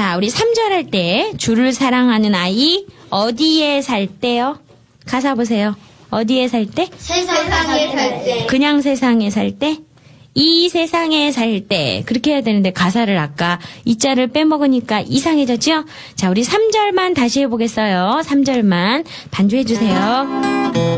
자, 우리 3절 할 때 주를 사랑하는 아이 어디에 살 때요? 가사 보세요. 어디에 살 때? 세상에 살 때. 그냥 세상에 살 때? 이 세상에 살 때. 그렇게 해야 되는데 가사를 아까 이 자를 빼먹으니까 이상해졌죠? 자, 우리 3절만 다시 해보겠어요. 3절만 반주해 주세요.